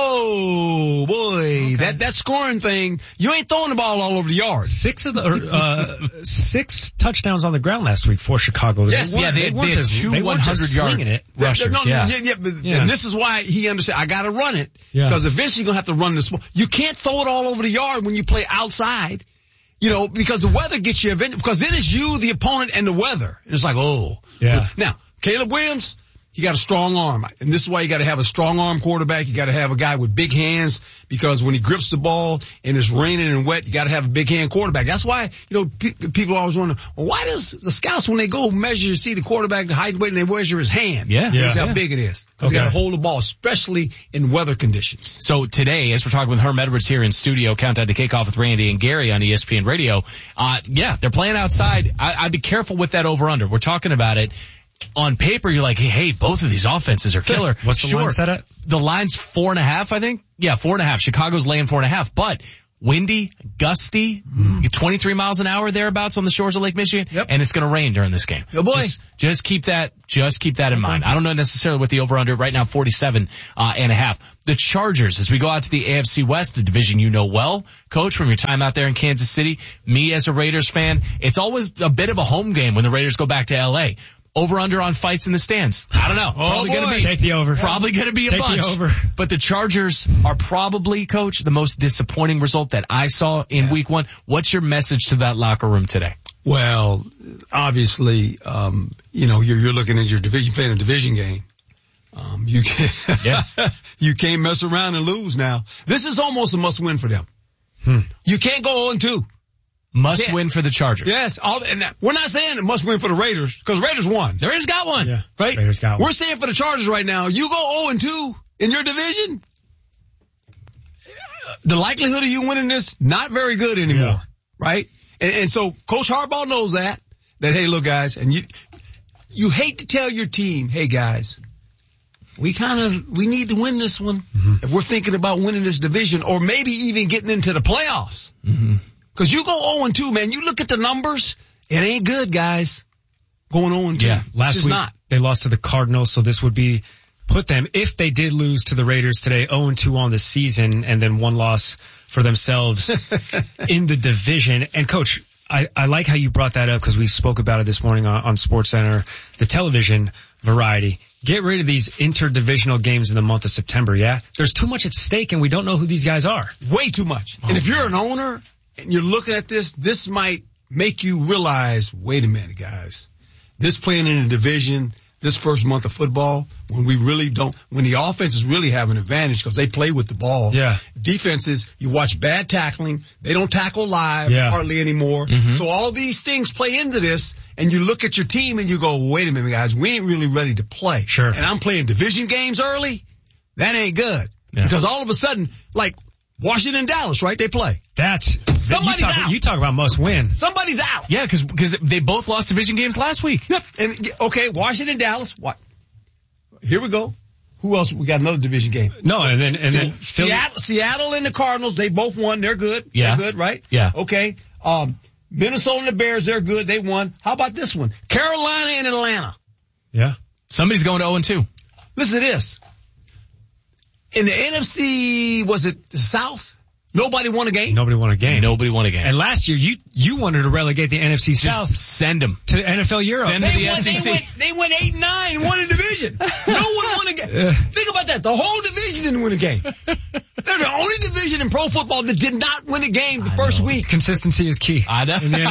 Oh boy, that scoring thing, you ain't throwing the ball all over the yard. 6 touchdowns on the ground last week for Chicago. Yes, they had 2 100-yard rushers. And this is why he understands. I got to run it because eventually you're gonna have to run this ball. You can't throw it all over the yard when you play outside. Because the weather gets you eventually, because then it's you, the opponent, and the weather. And it's like, oh. Yeah. Now, Caleb Williams, he got a strong arm. And this is why you got to have a strong arm quarterback. You got to have a guy with big hands, because when he grips the ball and it's raining and wet, you got to have a big hand quarterback. That's why, people always wonder, well, why does the scouts, when they go measure, see the quarterback, the height, weight, and they measure his hand? Yeah. That's how big it is. Because you got to hold the ball, especially in weather conditions. So today, as we're talking with Herm Edwards here in studio, Countdown to Kickoff with Randy and Gary on ESPN Radio, they're playing outside. I'd be careful with that over-under. We're talking about it. On paper, you're like, hey, both of these offenses are killer. What's the line set at? The line's 4.5, I think. Yeah, 4.5. Chicago's laying 4.5. But windy, gusty, 23 miles an hour thereabouts on the shores of Lake Michigan, and it's going to rain during this game. Oh boy. Just keep that in mind. I don't know necessarily what the over-under right now, 47.5. The Chargers, as we go out to the AFC West, the division you know well, Coach, from your time out there in Kansas City, me as a Raiders fan, it's always a bit of a home game when the Raiders go back to L.A. Over-under on fights in the stands. I don't know. Take the over. Probably going to be a bunch. The over. But the Chargers are probably, Coach, the most disappointing result that I saw in week one. What's your message to that locker room today? Well, obviously, you're looking at your division, playing a division game. You can't mess around and lose now. This is almost a must-win for them. You can't go 0-2. Must win for the Chargers. Yes. And we're not saying it must win for the Raiders, because Raiders won. The Raiders got one. Yeah. Right? Raiders got one. We're saying for the Chargers right now, you go 0-2 in your division, the likelihood of you winning this, not very good anymore. Right? And so Coach Harbaugh knows that, hey, look, guys, and you hate to tell your team, hey, guys, we need to win this one if we're thinking about winning this division, or maybe even getting into the playoffs. Because you go 0-2, man. You look at the numbers, it ain't good, guys. Going 0-2. Yeah, last week they lost to the Cardinals, so this would put them, if they did lose to the Raiders today, 0-2 on the season, and then one loss for themselves in the division. And Coach, I like how you brought that up, because we spoke about it this morning on SportsCenter, the television variety. Get rid of these interdivisional games in the month of September, yeah? There's too much at stake, and we don't know who these guys are. Way too much. And if you're an owner and you're looking at this might make you realize, wait a minute, guys. This playing in a division, this first month of football, when the offenses really have an advantage because they play with the ball. Yeah. Defenses, you watch bad tackling. They don't tackle live hardly anymore. So all these things play into this, and you look at your team and you go, wait a minute, guys, we ain't really ready to play. Sure. And I'm playing division games early. That ain't good. Yeah. Because all of a sudden, like Washington and Dallas, right? They play. Somebody's out. You talk about must win. Somebody's out. Yeah, because they both lost division games last week. Yep. And okay, Washington, Dallas. What? Here we go. Who else? We got another division game. No, and then Philly. Seattle and the Cardinals. They both won. They're good. Yeah. They're good, right? Yeah. Okay. Minnesota and the Bears. They're good. They won. How about this one? Carolina and Atlanta. Yeah. Somebody's going to 0-2. Listen to this. In the NFC, was it the South? Nobody won a game? Nobody won a game. And last year, you wanted to relegate the NFC South. Just send them to NFL Europe. Send them to the SEC. They went 8-9 and won a division. No one won a game. Think about that. The whole division didn't win a game. They're the only division in pro football that did not win a game the first week. Consistency is key. I know. In the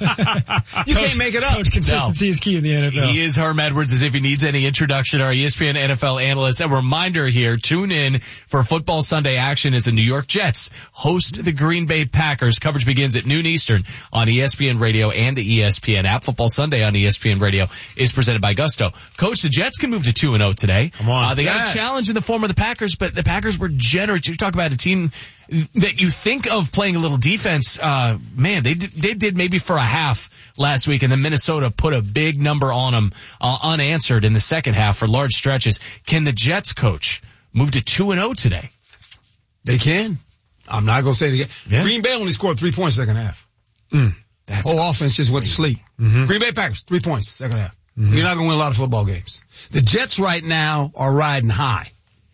NFL. You can't make it up. Consistency is key in the NFL. He is Herm Edwards, as if he needs any introduction, our ESPN NFL analyst. A reminder here, tune in for Football Sunday action as the New York Jets host the Green Bay Packers. Coverage begins at noon Eastern on ESPN Radio and the ESPN app. Football Sunday on ESPN Radio is presented by Gusto. Coach, the Jets can move to 2-0 today. Come on. They got a challenge in the form of the Packers, but the Packers were generous. You talk about a team that you think of playing a little defense. Man, they did maybe for a half last week, and then Minnesota put a big number on them unanswered in the second half for large stretches. Can the Jets, Coach, move to 2-0 today? They can. I'm not going to say they can. Yeah. Green Bay only scored 3 points second half. That's whole offense just went to sleep. Green Bay Packers, 3 points second half. You're not going to win a lot of football games. The Jets right now are riding high.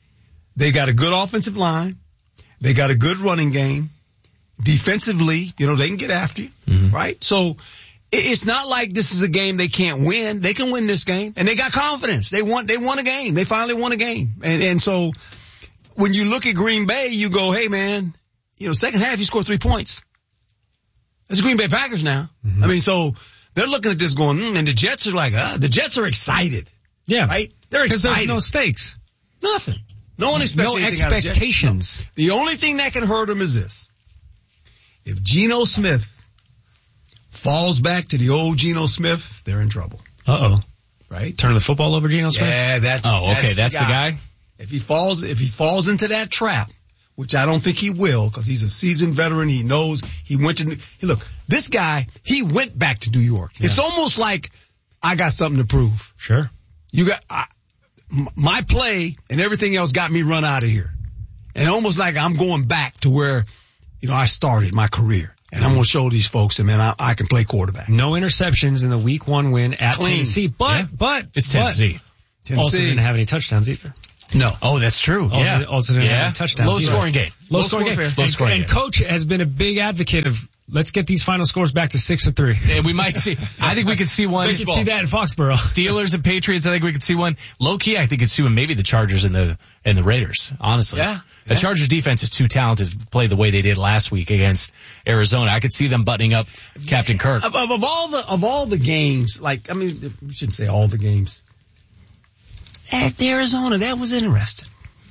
They got a good offensive line. They got a good running game. Defensively, they can get after you, right? So it's not like this is a game they can't win. They can win this game, and they got confidence. They won a game. They finally won a game. And so when you look at Green Bay, you go, hey man, second half you scored 3 points. That's the Green Bay Packers now. I mean, so they're looking at this going, and the Jets are like, the Jets are excited. Yeah. Right? They're Because excited. there's no stakes. Nothing. No one expects No anything out of Jets. expectations. No. The only thing that can hurt them is this. If Geno Smith falls back to the old Geno Smith, they're in trouble. Uh-oh. Right? Turn the football over, Geno Smith? Yeah, that's That's the guy? If he falls into that trap, which I don't think he will, because he's a seasoned veteran, he knows he went to, look, this guy, he went back to New York. Yeah. It's almost like I got something to prove. Sure. My play and everything else got me run out of here. And almost like I'm going back to where, I started my career. And I'm going to show these folks that, man, I can play quarterback. No interceptions in the Week 1 win at Tennessee. But it's Tennessee. Also didn't have any touchdowns either. No. Oh, that's true. Also didn't have any touchdowns. Low scoring game. Low scoring game. And Coach has been a big advocate of, let's get these final scores back to 6-3. And we might see, I think we could see one. We could see that in Foxborough. Steelers and Patriots, I think we could see one. Low key, I think it's see one, maybe the Chargers and the Raiders, honestly. Yeah. The Chargers defense is too talented to play the way they did last week against Arizona. I could see them buttoning up Captain Kirk. Of all the games, we shouldn't say all the games. At Arizona, that was interesting.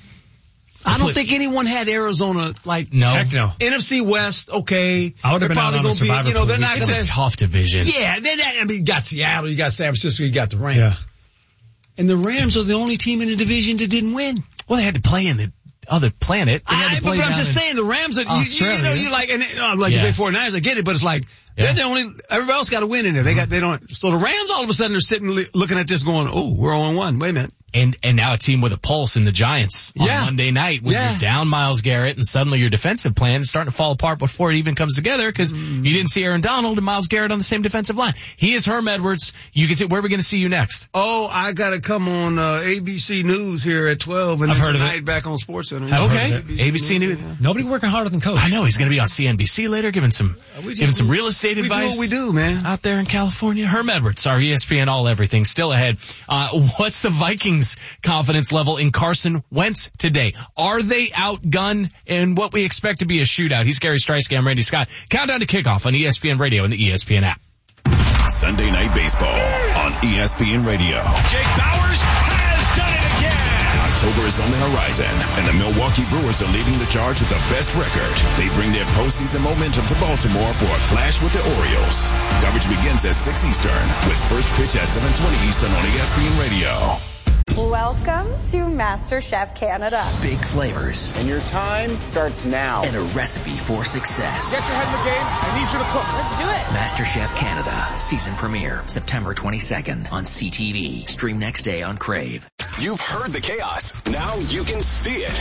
I don't think anyone had Arizona no. Heck no. NFC West, okay. I would have been out on a Survivor Pool. They're not it's gonna, a tough division. Yeah, you got Seattle, you got San Francisco, you got the Rams. Yeah. And the Rams are the only team in the division that didn't win. Well, they had to play in the other planet. They had to play but I'm down just in saying the Rams are, Australia. you like the big 49ers, I get it, but it's like, they're the only, everybody else got to win in there. So the Rams all of a sudden are sitting looking at this going, oh, we're on 1. Wait a minute. And now a team with a pulse in the Giants on Monday night when you're down Myles Garrett and suddenly your defensive plan is starting to fall apart before it even comes together because you didn't see Aaron Donald and Myles Garrett on the same defensive line. He is Herm Edwards. You can say, where are we going to see you next? Oh, I got to come on ABC News here at 12 and I've heard tonight of it. back on SportsCenter. Okay. ABC News. Yeah. Nobody working harder than Coach. I know. He's going to be on CNBC later giving some real estate advice. We do what we do, man. Out there in California. Herm Edwards, our ESPN All Everything, still ahead. What's the Vikings' confidence level in Carson Wentz today? Are they outgunned in what we expect to be a shootout? He's Gary Streisky. I'm Randy Scott. Countdown to kickoff on ESPN Radio and the ESPN app. Sunday Night Baseball on ESPN Radio. Jake Bauers has done it again. October is on the horizon, and the Milwaukee Brewers are leading the charge with the best record. They bring their postseason momentum to Baltimore for a clash with the Orioles. Coverage begins at 6 Eastern with first pitch at 7:20 Eastern on ESPN Radio. Welcome to MasterChef Canada. Big flavors. And your time starts now. And a recipe for success. Get your head in the game. I need you to cook. Let's do it. MasterChef Canada. Season premiere. September 22nd on CTV. Stream next day on Crave. You've heard the chaos. Now you can see it.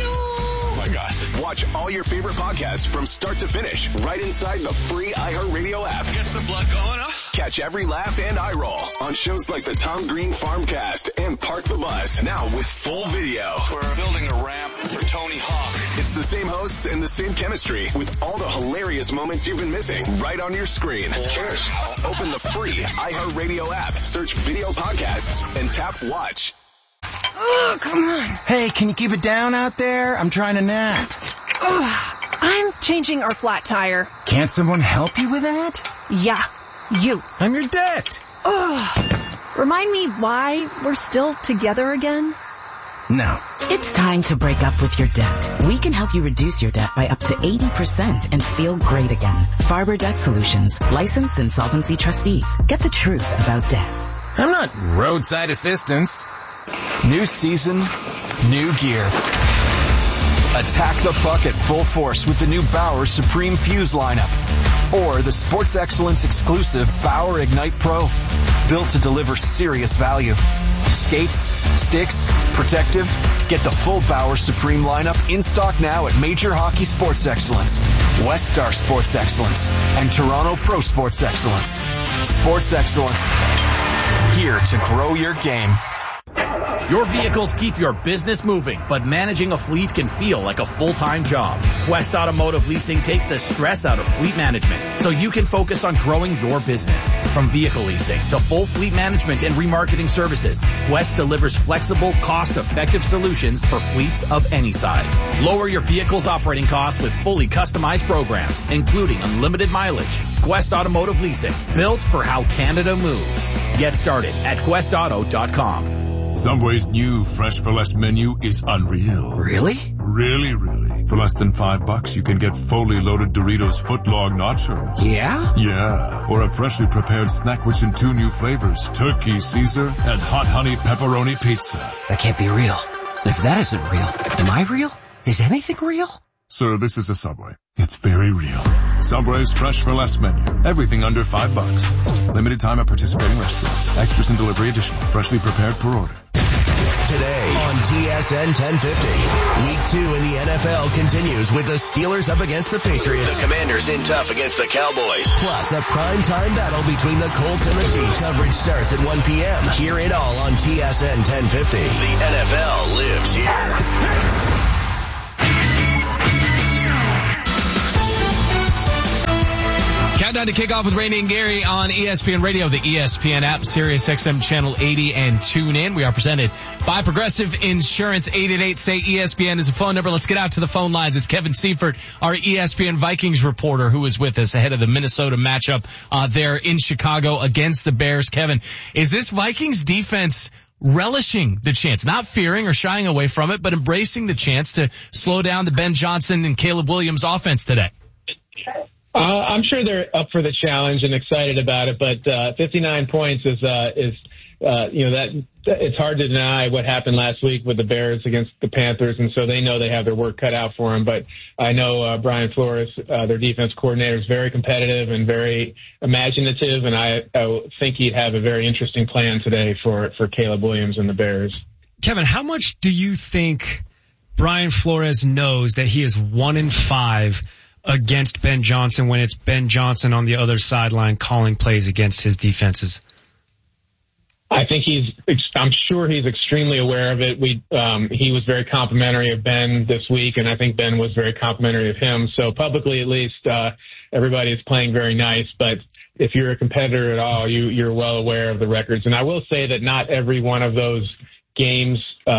Oh my gosh. Watch all your favorite podcasts from start to finish right inside the free iHeartRadio app. Gets the blood going, huh? Catch every laugh and eye roll on shows like the Tom Green Farmcast and Park the Bus. Now with full video. We're building a ramp for Tony Hawk. It's the same hosts and the same chemistry with all the hilarious moments you've been missing right on your screen. Cheers. Open the free iHeartRadio app, search video podcasts, and tap watch. Oh, come on. Hey, can you keep it down out there? I'm trying to nap. Oh, I'm changing our flat tire. Can't someone help you with that? Yeah, you. I'm your debt. Oh, remind me why we're still together again? No. It's time to break up with your debt. We can help you reduce your debt by up to 80% and feel great again. Farber Debt Solutions, licensed insolvency trustees. Get the truth about debt. I'm not roadside assistance. New season, new gear. Attack the puck at full force with the new Bauer Supreme Fuse lineup. Or the Sports Excellence exclusive Bauer Ignite Pro. Built to deliver serious value. Skates, sticks, protective. Get the full Bauer Supreme lineup in stock now at Major Hockey Sports Excellence, West Star Sports Excellence, and Toronto Pro Sports Excellence. Sports Excellence. Here to grow your game. Your vehicles keep your business moving, but managing a fleet can feel like a full-time job. Quest Automotive Leasing takes the stress out of fleet management so you can focus on growing your business. From vehicle leasing to full fleet management and remarketing services, Quest delivers flexible, cost-effective solutions for fleets of any size. Lower your vehicle's operating costs with fully customized programs, including unlimited mileage. Quest Automotive Leasing, built for how Canada moves. Get started at questauto.com. Subway's new Fresh for Less menu is unreal. Really? Really, really. For less than $5, you can get fully loaded Doritos footlong nachos. Yeah? Yeah. Or a freshly prepared snack rich in 2 new flavors, Turkey Caesar and Hot Honey Pepperoni Pizza. That can't be real. And if that isn't real, am I real? Is anything real? Sir, this is a Subway. It's very real. Subway's Fresh for Less menu. Everything under $5. Limited time at participating restaurants. Extras and delivery additional. Freshly prepared per order. Today on TSN 1050, Week 2 in the NFL continues with the Steelers up against the Patriots. The Commanders in tough against the Cowboys. Plus a primetime battle between the Colts and the Chiefs. Coverage starts at 1 p.m. Hear it all on TSN 1050. The NFL lives here. Countdown to kickoff with Rainey and Gary on ESPN Radio, the ESPN app, Sirius XM Channel 80, and tune in. We are presented by Progressive Insurance. 888-SAY-ESPN is a phone number. Let's get out to the phone lines. It's Kevin Seifert, our ESPN Vikings reporter, who is with us ahead of the Minnesota matchup there in Chicago against the Bears. Kevin, is this Vikings defense relishing the chance, not fearing or shying away from it, but embracing the chance to slow down the Ben Johnson and Caleb Williams offense today? I'm sure they're up for the challenge and excited about it, but 59 points is that it's hard to deny what happened last week with the Bears against the Panthers, and so they know they have their work cut out for them. But I know Brian Flores, their defense coordinator, is very competitive and very imaginative, and I think he'd have a very interesting plan today for Caleb Williams and the Bears. Kevin, how much do you think Brian Flores knows that he is 1-5 against Ben Johnson when it's Ben Johnson on the other sideline calling plays against his defenses? I think I'm sure he's extremely aware of it. He was very complimentary of Ben this week, and I think Ben was very complimentary of him. So publicly, at least, everybody is playing very nice. But if you're a competitor at all, you're well aware of the records. And I will say that not every one of those games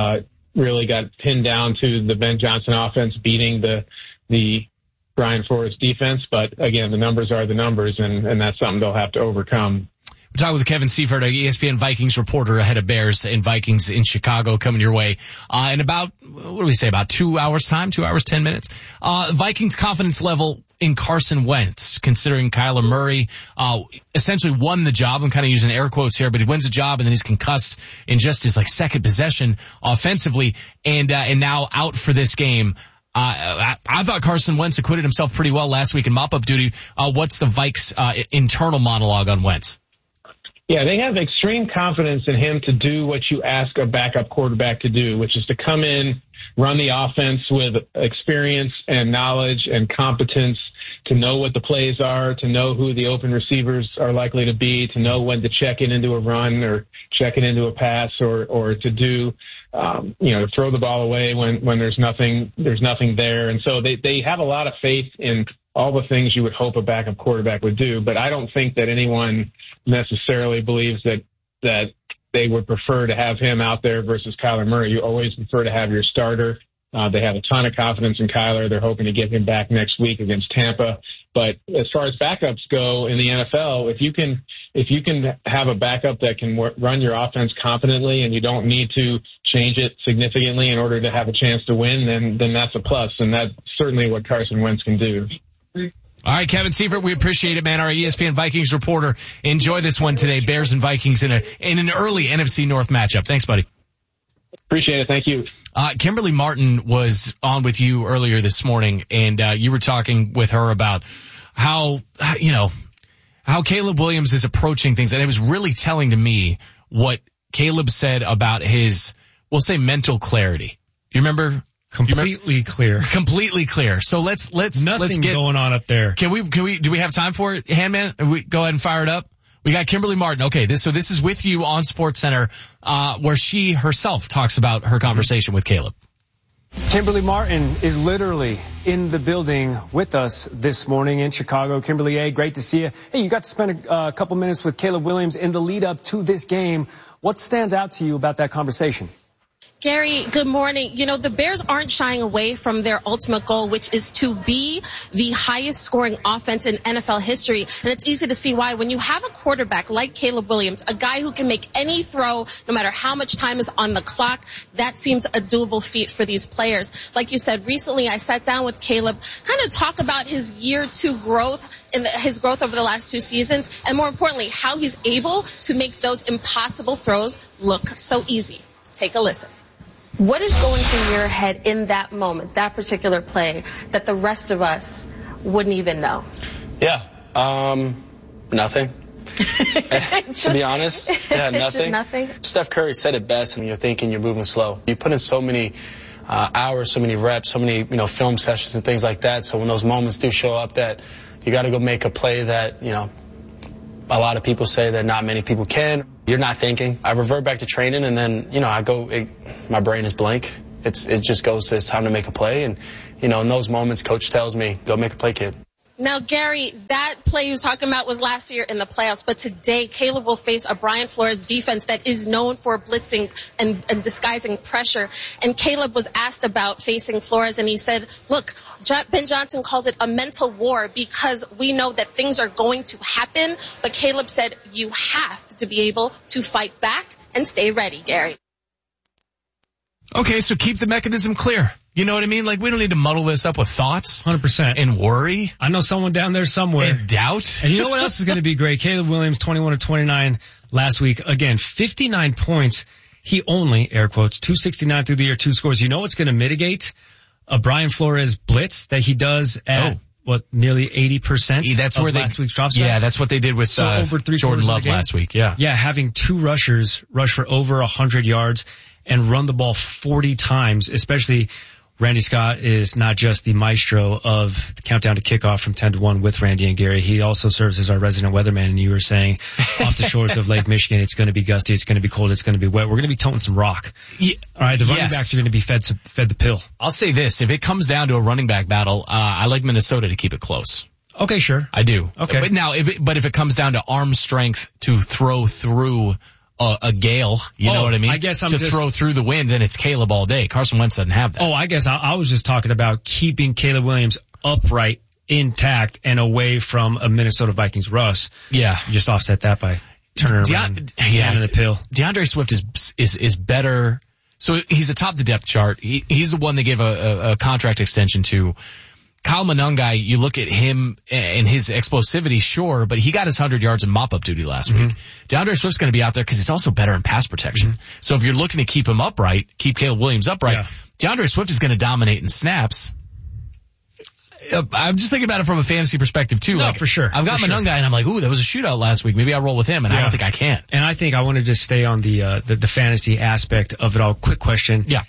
really got pinned down to the Ben Johnson offense beating the Brian Flores defense. But again, the numbers are the numbers, and that's something they'll have to overcome. We're talking with Kevin Seifert, our ESPN Vikings reporter, ahead of Bears and Vikings in Chicago coming your way in about, what do we say, about 2 hours time, 2 hours, 10 minutes. Vikings confidence level in Carson Wentz, considering Kyler Murray essentially won the job. I'm kind of using air quotes here, but he wins the job and then he's concussed in just his second possession offensively and now out for this game. I thought Carson Wentz acquitted himself pretty well last week in mop-up duty. What's the Vikes internal monologue on Wentz? Yeah, they have extreme confidence in him to do what you ask a backup quarterback to do, which is to come in, run the offense with experience and knowledge and competence, to know what the plays are, to know who the open receivers are likely to be, to know when to check it into a run or check it into a pass, or to do, throw the ball away when there's nothing there. And so they have a lot of faith in all the things you would hope a backup quarterback would do. But I don't think that anyone necessarily believes that they would prefer to have him out there versus Kyler Murray. You always prefer to have your starter. They have a ton of confidence in Kyler. They're hoping to get him back next week against Tampa. But as far as backups go in the NFL, if you can have a backup that can run your offense competently and you don't need to change it significantly in order to have a chance to win, then that's a plus. And that's certainly what Carson Wentz can do. All right, Kevin Seifert, we appreciate it, man. Our ESPN Vikings reporter. Enjoy this one today. Bears and Vikings in an early NFC North matchup. Thanks, buddy. Appreciate it. Thank you. Kimberly Martin was on with you earlier this morning, and you were talking with her about how Caleb Williams is approaching things, and it was really telling to me what Caleb said about his, we'll say, mental clarity. Do you remember? Completely clear. So let's nothing get going on up there. Do we have time for it, Handman? We go ahead and fire it up. We got Kimberly Martin. Okay, this is with you on SportsCenter, where she herself talks about her conversation with Caleb. Kimberly Martin is literally in the building with us this morning in Chicago. Kimberly A., great to see you. Hey, you got to spend a couple minutes with Caleb Williams in the lead up to this game. What stands out to you about that conversation? Gary, good morning. You know, the Bears aren't shying away from their ultimate goal, which is to be the highest scoring offense in NFL history. And it's easy to see why. When you have a quarterback like Caleb Williams, a guy who can make any throw, no matter how much time is on the clock, that seems a doable feat for these players. Like you said, recently I sat down with Caleb, kind of talk about his year 2 growth, his growth over the last 2 seasons, and more importantly, how he's able to make those impossible throws look so easy. Take a listen. What is going through your head in that moment, that particular play, that the rest of us wouldn't even know? Yeah, nothing. To be honest, yeah, nothing. Nothing. Steph Curry said it best, and you're thinking you're moving slow. You put in so many hours, so many reps, so many film sessions and things like that. So when those moments do show up, that you got to go make a play that a lot of people say that not many people can. You're not thinking. I revert back to training, and then, my brain is blank. It just goes to it's time to make a play. And, in those moments, coach tells me, go make a play, kid. Now, Gary, that play you were talking about was last year in the playoffs, but today Caleb will face a Brian Flores defense that is known for blitzing and disguising pressure. And Caleb was asked about facing Flores, and he said, look, Ben Johnson calls it a mental war because we know that things are going to happen. But Caleb said you have to be able to fight back and stay ready, Gary. Okay, so keep the mechanism clear. You know what I mean? Like, we don't need to muddle this up with thoughts. 100%. And worry. I know someone down there somewhere. And doubt. And you know what else is going to be great? Caleb Williams, 21 of 29 last week. Again, 59 points. He only, air quotes, 269 through the year, 2 scores. You know what's going to mitigate a Brian Flores blitz that he does at, nearly 80%? That's where last week's drops back? Yeah, that's what they did with over Jordan Love last week. Yeah. Yeah, having 2 rushers rush for over 100 yards and run the ball 40 times, especially Randy Scott is not just the maestro of the countdown to kickoff from 10 to 1 with Randy and Gary. He also serves as our resident weatherman. And you were saying off the shores of Lake Michigan, it's going to be gusty, it's going to be cold, it's going to be wet. We're going to be toting some rock. Yeah. All right, the running backs are going to be fed the pill. I'll say this. If it comes down to a running back battle, I like Minnesota to keep it close. Okay, sure. I do. Okay. But now, if it comes down to arm strength to throw through a gale, you know what I mean? I guess throw through the wind, then it's Caleb all day. Carson Wentz doesn't have that. Oh, I guess I was just talking about keeping Caleb Williams upright, intact, and away from a Minnesota Vikings rush. Yeah. You just offset that by turning around and the pill. DeAndre Swift is better. So he's atop the depth chart. He's the one they gave a contract extension to. Kyle Monangai, you look at him and his explosivity, sure, but he got his 100 yards in mop-up duty last week. DeAndre Swift's going to be out there because he's also better in pass protection. So if you're looking to keep him upright, keep Caleb Williams upright, DeAndre Swift is going to dominate in snaps. I'm just thinking about it from a fantasy perspective too. No, for sure. I've got Monangai and I'm like, ooh, that was a shootout last week. Maybe I roll with him, and I don't think I can. And I think I want to just stay on the fantasy aspect of it all. Quick question. Yeah.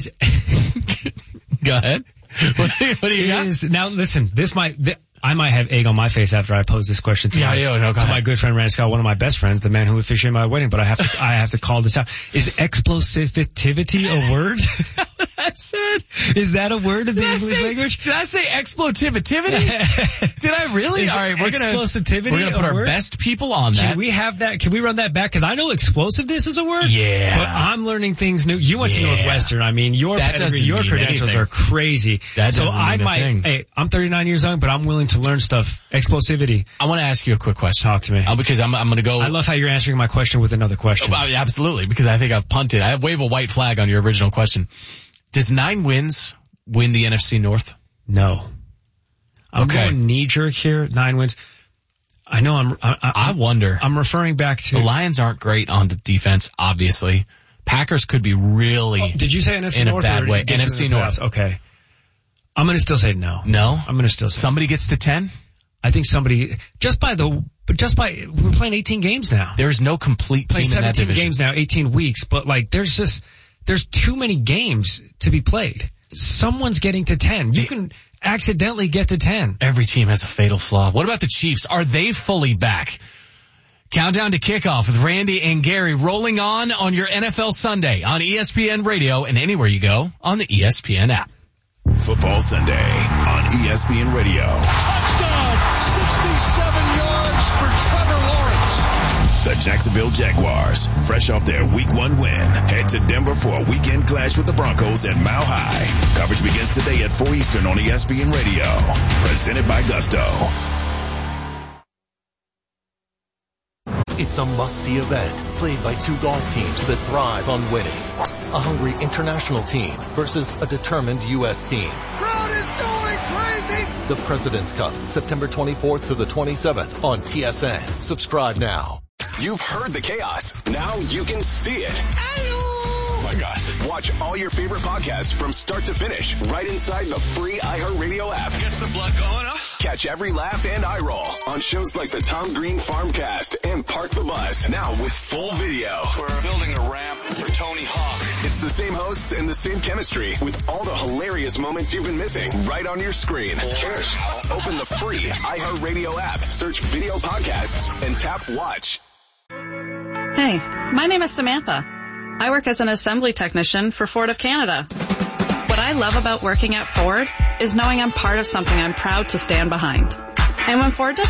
Go ahead. What do you got? Now listen, I might have egg on my face after I pose this question to my good friend Randy Scott, one of my best friends, the man who officiated my wedding, but I have to call this out. Is explosivity a word? Is that what I said? Is that a word in the English language? Did I say explotivity? Did I really? All right, we're gonna put our best people on that. Can we have that? Can we run that back? Because I know explosiveness is a word. Yeah. But I'm learning things new. You went to Northwestern. I mean, your pedigree, your credentials are crazy. So I'm 39 years young, but I'm willing to learn stuff. Explosivity. I want to ask you a quick question. Talk to me. Because I'm going to go. I love how you're answering my question with another question. Absolutely, because I think I've punted. I wave a white flag on your original question. Does 9 wins win the NFC North? No. I'm going knee-jerk here. 9 wins. I know I wonder. I'm referring back to. The Lions aren't great on the defense, obviously. Packers could be really. Did you say NFC North? In a bad way. NFC North. Okay. I'm going to still say no. No? I'm going to still say somebody gets to 10? I think somebody, we're playing 18 games now. There's no complete team in that division. 17 games now, 18 weeks, but there's too many games to be played. Someone's getting to 10. You can accidentally get to 10. Every team has a fatal flaw. What about the Chiefs? Are they fully back? Countdown to kickoff with Randy and Gary rolling on your NFL Sunday on ESPN Radio and anywhere you go on the ESPN app. Football Sunday on ESPN Radio. Touchdown! 67 yards for Trevor Lawrence. The Jacksonville Jaguars, fresh off their Week 1 win, head to Denver for a weekend clash with the Broncos at Mile High. Coverage begins today at 4 Eastern on ESPN Radio. Presented by Gusto. It's a must-see event played by two golf teams that thrive on winning. A hungry international team versus a determined U.S. team. Crowd is going crazy. The President's Cup, September 24th to the 27th on TSN. Subscribe now. You've heard the chaos. Now you can see it. Oh my God. Watch all your favorite podcasts from start to finish right inside the free iHeartRadio app. Gets the blood going up. Catch every laugh and eye roll on shows like the Tom Green Farmcast and Park the Bus. Now with full video. We're building a ramp for Tony Hawk. It's the same hosts and the same chemistry with all the hilarious moments you've been missing right on your screen. Cheers. Open the free iHeartRadio app, search video podcasts, and tap watch. Hey, my name is Samantha. I work as an assembly technician for Ford of Canada. What I love about working at Ford is knowing I'm part of something I'm proud to stand behind. And when Ford does